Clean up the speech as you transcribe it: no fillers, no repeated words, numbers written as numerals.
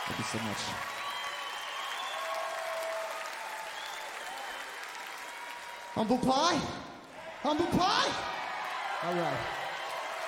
Thank you so much. Humble pie? Humble pie? All right.